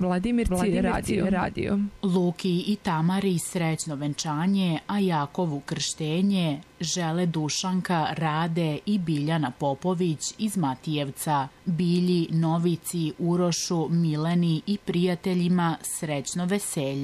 Vladimirci radio. Luki i Tamari srećno venčanje, a Jakovu krštenje žele Dušanka, Rade i Biljana Popović iz Matijevca. Bilji, Novici, Urošu, Mileni i prijateljima srećno veselje.